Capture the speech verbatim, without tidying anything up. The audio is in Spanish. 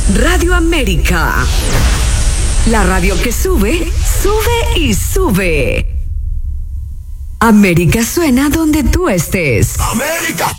Radio América. La radio que sube, sube y sube. América suena donde tú estés. América.